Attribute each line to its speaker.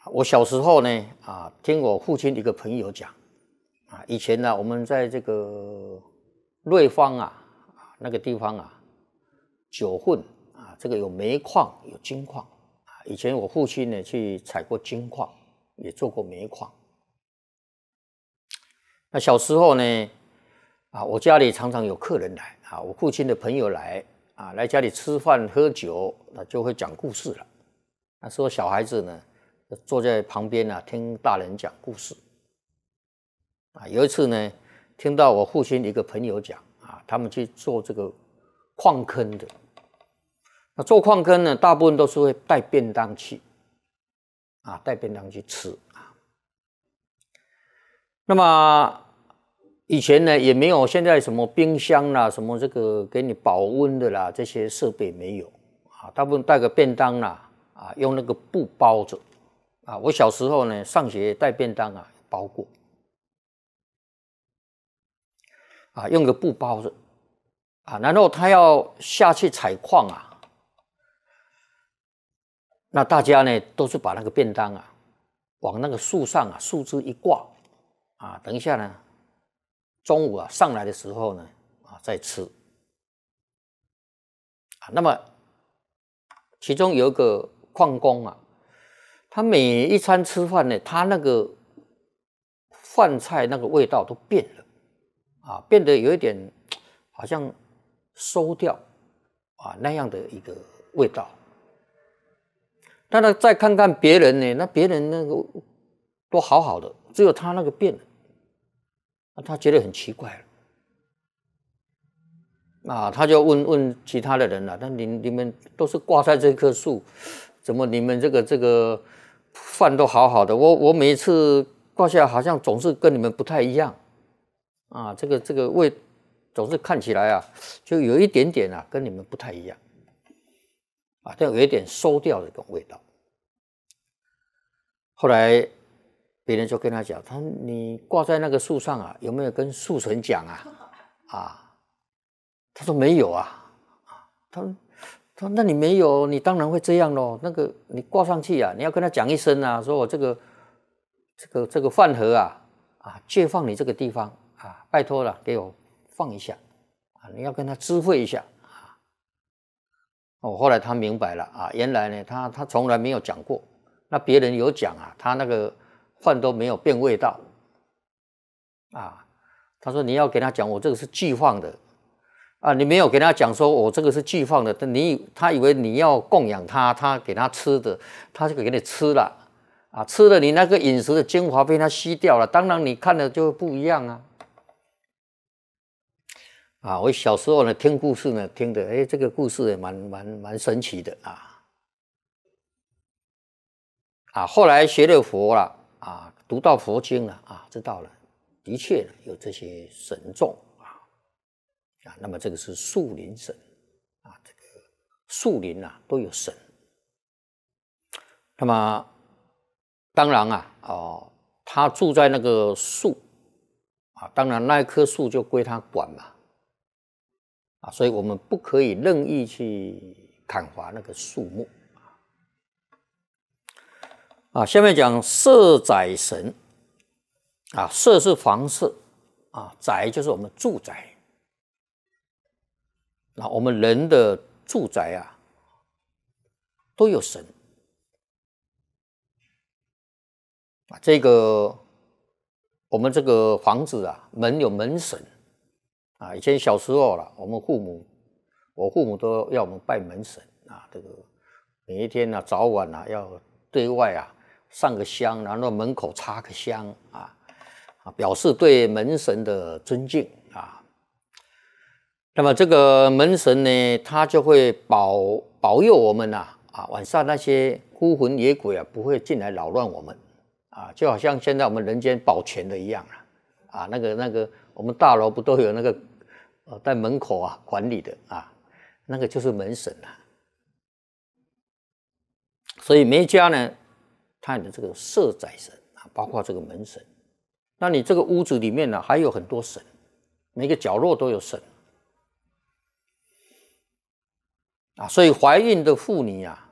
Speaker 1: 我小时候呢，听我父亲一个朋友讲，以前呢，我们在这个瑞芳那个地方九份这个有煤矿有金矿以前我父亲呢去采过金矿，也做过煤矿。那小时候呢，我家里常常有客人来我父亲的朋友来来家里吃饭喝酒，那就会讲故事了。那时候小孩子呢，坐在旁边听大人讲故事。有一次呢，听到我父亲一个朋友讲他们去做这个矿坑的。那做矿坑呢，大部分都是会带便当去带便当去吃那么以前呢，也没有现在什么冰箱啦，什么这个给你保温的啦，这些设备没有大部分带个便当用那个布包着我小时候呢，上学带便当包过用个布包着然后他要下去采矿那大家呢都是把那个便当往那个树上树枝一挂等一下呢，中午上来的时候呢再吃那么其中有一个矿工他每一餐吃饭呢，他那个饭菜那个味道都变了变得有一点好像馊掉那样的一个味道。但是再看看别人呢，那别人那个都好好的，只有他那个变了，他觉得很奇怪了他就问其他的人了，那你们都是挂在这棵树，怎么你们这个饭都好好的，我每一次挂下来好像总是跟你们不太一样这个味总是看起来就有一点点跟你们不太一样就有一点馊掉的一种味道。后来别人就跟他讲，你挂在那个树上有没有跟树神讲他说没有他说那你没有，你当然会这样咯。那个你挂上去你要跟他讲一声说我这个饭盒借放你这个地方拜托了，给我放一下你要跟他知会一下后来他明白了原来呢他从来没有讲过，那别人有讲他那个饭都没有变味道他说你要给他讲我这个是寄放的你没有给他讲说我这个是寄放的，他以为你要供养他给他吃的，他就给你吃了吃了你那个饮食的精华被他吸掉了，当然你看了就不一样我小时候呢听故事呢听的这个故事也蛮神奇的后来学了佛了读到佛经了知道了，的确有这些神众那么这个是树林神这个树林都有神。那么当然他住在那个树当然那一棵树就归他管嘛所以我们不可以任意去砍伐那个树木下面讲舍宅神舍是房舍宅就是我们住宅我们人的住宅都有神这个我们这个房子门有门神以前小时候我父母都要我们拜门神这个每一天早晚要对外上个香，然后门口插个香表示对门神的尊敬那么这个门神呢，他就会保佑我们晚上那些孤魂野鬼不会进来扰乱我们就好像现在我们人间保全的一样那个我们大楼不都有那个在门口管理的那个就是门神所以每一家呢，他有这个舍宅神包括这个门神。那你这个屋子里面还有很多神，每个角落都有神所以怀孕的妇女